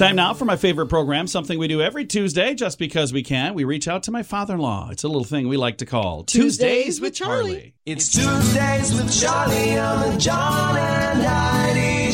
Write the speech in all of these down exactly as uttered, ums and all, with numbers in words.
Time now for my favorite program, something we do every Tuesday just because we can. We reach out to my father-in-law. It's a little thing we like to call Tuesdays with Charlie. It's Tuesdays with Charlie on the John and Heidi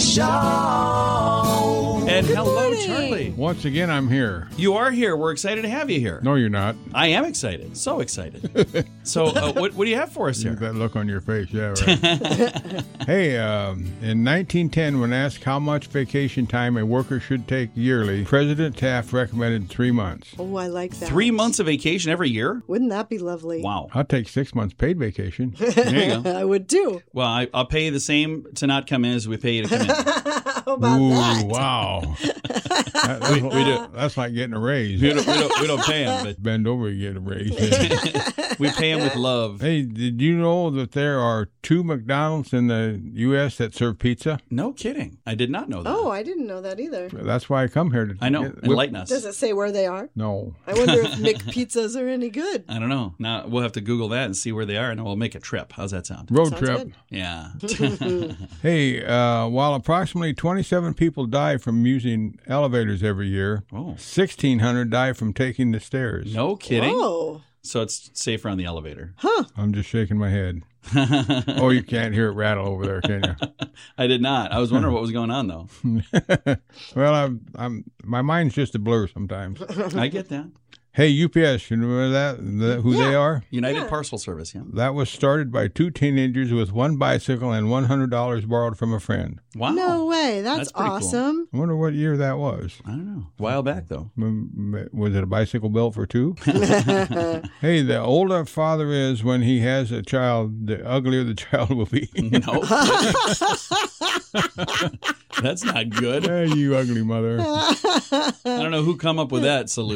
Show. And Good hello, morning. Charlie. Once again, I'm here. You are here. We're excited to have you here. No, you're not. I am excited. So excited. So uh, what, what do you have for us here? That look on your face, yeah, right. Hey, um, in nineteen ten, when asked how much vacation time a worker should take yearly, President Taft recommended three months. Oh, I like that. Three months of vacation every year? Wouldn't that be lovely? Wow. I'll take six months paid vacation. There you go. I would too. Well, I, I'll pay you the same to not come in as we pay you to come in. How about Ooh, that? wow. That- that's, We- we do. that's like getting a raise. We don't, we don't, we don't pay him, but Bend over, you get a raise. we pay him with love. Hey, did you know that there are two McDonald's in the U S that serve pizza? No kidding. I did not know that. Oh, I didn't know that either. That's why I come here to I know. get- whip- Enlighten us. Does it say where they are? No. I wonder if McPizzas are any good. I don't know. Now we'll have to Google that and see where they are, and we'll make a trip. How's that sound? Road Sounds trip. good. Yeah. Hey, uh, while approximately twenty-seven people die from using elevators every year, Oh. sixteen hundred die from taking the stairs. No kidding. Oh, So it's safer on the elevator. I'm just shaking my head. Oh, you can't hear it rattle over there, can you? I did not. I was wondering what was going on, though. Well, I'm, I'm, my mind's just a blur sometimes. I get that. Hey, U P S, you remember that? that who they Yeah. are? United Yeah. Parcel Service, yeah. That was started by two teenagers with one bicycle and one hundred dollars borrowed from a friend. Wow. no way. That's, That's pretty cool. awesome. I wonder what year that was. I don't know. A while back, though. M- Was it a bicycle built for two? Hey, the older a father is when he has a child, the uglier the child will be. No. That's not good. Hey, you ugly mother. I don't know who come up with that solution.